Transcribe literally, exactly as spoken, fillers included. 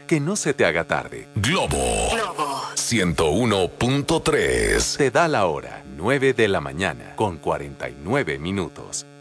que no se te haga tarde. Globo. Globo. ciento uno punto tres. Te da la hora, nueve de la mañana, con cuarenta y nueve minutos.